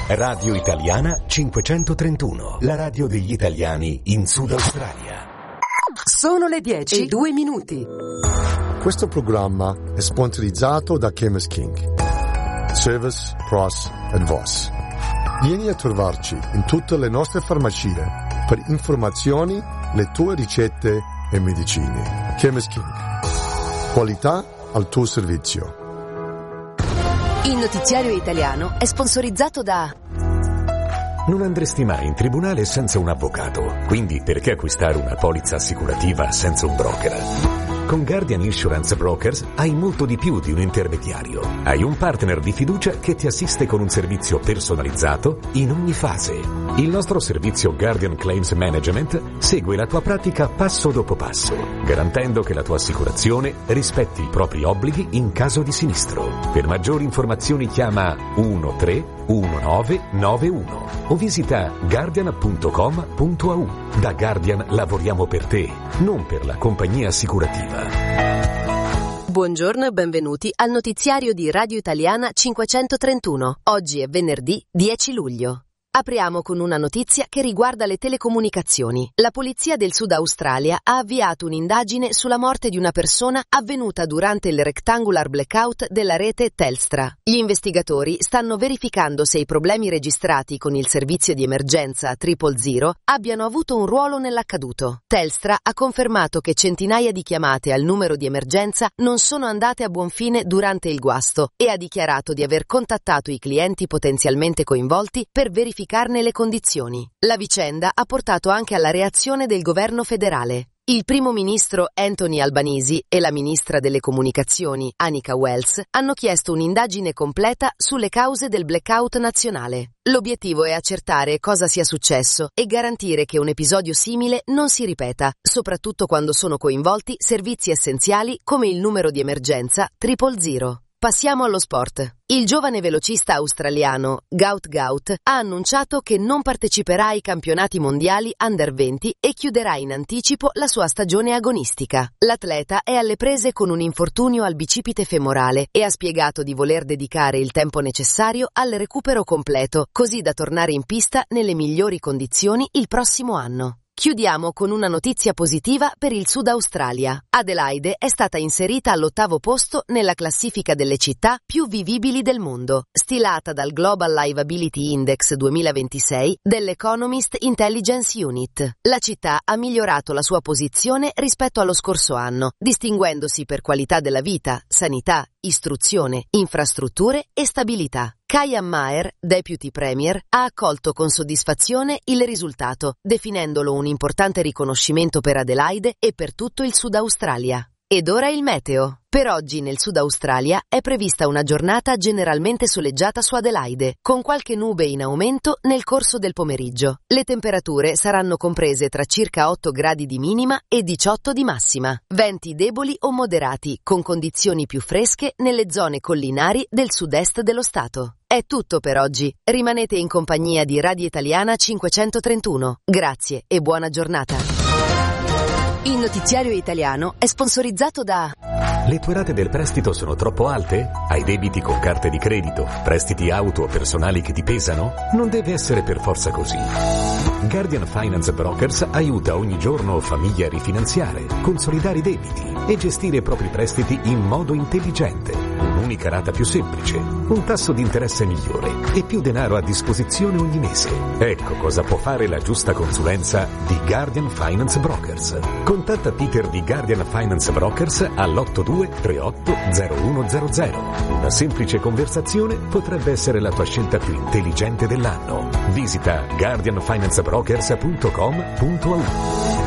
Radio Italiana 531, la radio degli italiani in Sud Australia. Sono le 10:02. Questo programma è sponsorizzato da Chemist King. Service, Price and Voss. Vieni a trovarci in tutte le nostre farmacie per informazioni, le tue ricette e medicine. Chemist King. Qualità al tuo servizio. Il notiziario italiano è sponsorizzato da... Non andresti mai in tribunale senza un avvocato, quindi perché acquistare una polizza assicurativa senza un broker? Con Guardian Insurance Brokers hai molto di più di un intermediario. Hai un partner di fiducia che ti assiste con un servizio personalizzato in ogni fase. Il nostro servizio Guardian Claims Management segue la tua pratica passo dopo passo, garantendo che la tua assicurazione rispetti i propri obblighi in caso di sinistro. Per maggiori informazioni chiama 131991 o visita guardian.com.au. Da Guardian lavoriamo per te, non per la compagnia assicurativa. Buongiorno e benvenuti al notiziario di Radio Italiana 531. Oggi è venerdì 10 luglio. Apriamo con una notizia che riguarda le telecomunicazioni. La polizia del Sud Australia ha avviato un'indagine sulla morte di una persona avvenuta durante il rectangular blackout della rete Telstra. Gli investigatori stanno verificando se i problemi registrati con il servizio di emergenza 000 abbiano avuto un ruolo nell'accaduto. Telstra ha confermato che centinaia di chiamate al numero di emergenza non sono andate a buon fine durante il guasto e ha dichiarato di aver contattato i clienti potenzialmente coinvolti per verificare le condizioni. La vicenda ha portato anche alla reazione del governo federale. Il primo ministro Anthony Albanese e la ministra delle comunicazioni Anika Wells hanno chiesto un'indagine completa sulle cause del blackout nazionale. L'obiettivo è accertare cosa sia successo e garantire che un episodio simile non si ripeta, soprattutto quando sono coinvolti servizi essenziali come il numero di emergenza 000. Passiamo allo sport. Il giovane velocista australiano Gout Gout ha annunciato che non parteciperà ai campionati mondiali Under 20 e chiuderà in anticipo la sua stagione agonistica. L'atleta è alle prese con un infortunio al bicipite femorale e ha spiegato di voler dedicare il tempo necessario al recupero completo, così da tornare in pista nelle migliori condizioni il prossimo anno. Chiudiamo con una notizia positiva per il Sud Australia. Adelaide è stata inserita all'8° posto nella classifica delle città più vivibili del mondo, stilata dal Global Livability Index 2026 dell'Economist Intelligence Unit. La città ha migliorato la sua posizione rispetto allo scorso anno, distinguendosi per qualità della vita, sanità, istruzione, infrastrutture e stabilità. Kyan Maher, Deputy Premier, ha accolto con soddisfazione il risultato, definendolo un importante riconoscimento per Adelaide e per tutto il Sud Australia. Ed ora il meteo. Per oggi nel Sud Australia è prevista una giornata generalmente soleggiata su Adelaide, con qualche nube in aumento nel corso del pomeriggio. Le temperature saranno comprese tra circa 8 gradi di minima e 18 di massima. Venti deboli o moderati, con condizioni più fresche nelle zone collinari del sud-est dello stato. È tutto per oggi. Rimanete in compagnia di Radio Italiana 531. Grazie e buona giornata. Il notiziario italiano è sponsorizzato da... Le tue rate del prestito sono troppo alte? Hai debiti con carte di credito? Prestiti auto o personali che ti pesano? Non deve essere per forza così. Guardian Finance Brokers aiuta ogni giorno famiglie a rifinanziare, consolidare i debiti e gestire i propri prestiti in modo intelligente. Un'unica rata più semplice, un tasso di interesse migliore e più denaro a disposizione ogni mese. Ecco cosa può fare la giusta consulenza di Guardian Finance Brokers. Contatta Peter di Guardian Finance Brokers all'82 38 0100. Una semplice conversazione potrebbe essere la tua scelta più intelligente dell'anno. Visita guardianfinancebrokers.com.au.